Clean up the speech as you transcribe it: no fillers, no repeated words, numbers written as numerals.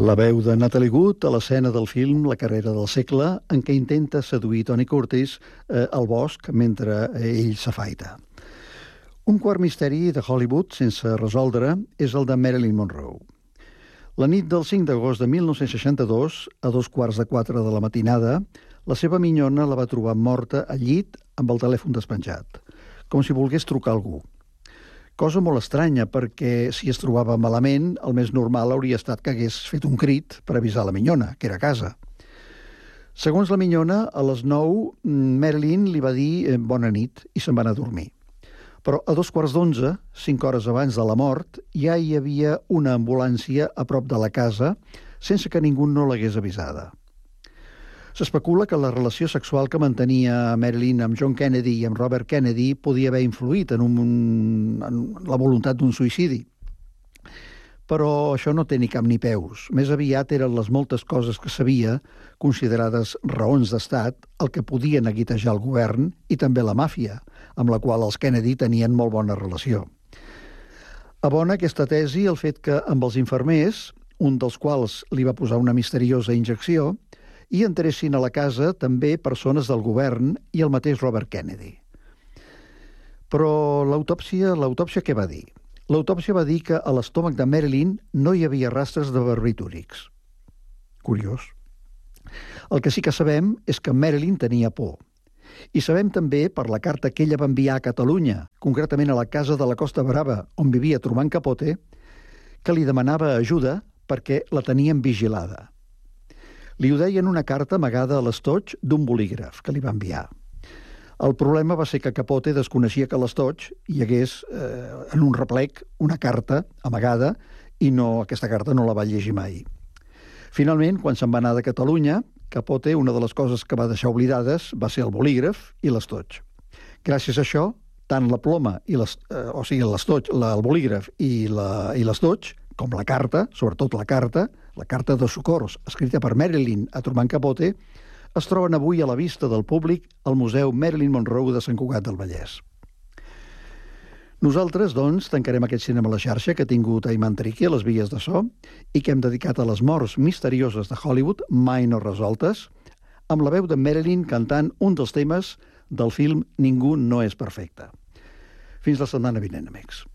La veu de Natalie Wood a l'escena del film La carrera del segle, en què intenta seduir Tony Curtis al bosc mentre ell s'afaita. Un quart misteri de Hollywood sense resoldre és el de Marilyn Monroe. La nit del 5 d'agost de 1962, a 3:15 de la matinada, la seva minyona la va trobar morta al llit amb el telèfon despenjat, com si volgués trucar a algú. Cosa molt estranya, perquè si es trobava malament, el més normal hauria estat que hagués fet un crit per avisar la minyona, que era a casa. Segons la minyona, a les 9, Marilyn li va dir bona nit i se'n va anar a dormir. Però a 11:15, 5 hores abans de la mort, ja hi havia una ambulància a prop de la casa sense que ningú no l'hagués avisada. S'especula que la relació sexual que mantenia Marilyn amb John Kennedy i amb Robert Kennedy podia haver influït en la voluntat d'un suïcidi. Però això no té ni cap ni peus. Més aviat eren les moltes coses que sabia, considerades raons d'estat, el que podien aguitejar el govern i també la màfia, amb la qual els Kennedy tenien molt bona relació. Abona aquesta tesi el fet que amb els infermers, un dels quals li va posar una misteriosa injecció, i entressin a la casa també persones del govern i el mateix Robert Kennedy. Però l'autòpsia què va dir? L'autòpsia va dir que a l'estómac de Marilyn no hi havia rastres de barbitúrics. Curiós. El que sí que sabem és que Marilyn tenia por. I sabem també, per la carta que ella va enviar a Catalunya, concretament a la casa de la Costa Brava, on vivia Truman Capote, que li demanava ajuda perquè la tenien vigilada. Li ho deia en una carta amagada a l'estoig d'un bolígraf que li va enviar. El problema va ser que Capote desconeixia que a l'estoig hi hagués en un replec una carta amagada i aquesta carta no la va llegir mai. Finalment, quan se'n va anar de Catalunya, Capote, una de les coses que va deixar oblidades va ser el bolígraf i l'estoig. Gràcies a això, tant la ploma, l'estoig, el bolígraf i l'estoig, com la carta, sobretot la carta de socors escrita per Marilyn a Truman Capote, es troben avui a la vista del públic al Museu Marilyn Monroe de Sant Cugat del Vallès. Nosaltres, doncs, tancarem aquest cinema a la xarxa que ha tingut Ayman Triqui a les vies de so i que hem dedicat a les morts misterioses de Hollywood, mai no resoltes, amb la veu de Marilyn cantant un dels temes del film Ningú no és perfecte. Fins la setmana vinent, amics.